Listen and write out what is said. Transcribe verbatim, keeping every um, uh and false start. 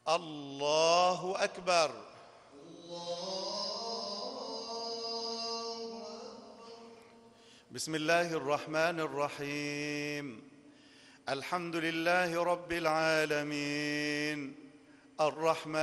الله أكبر. بسم الله الرحمن الرحيم. الحمد لله رب العالمين، الرحمن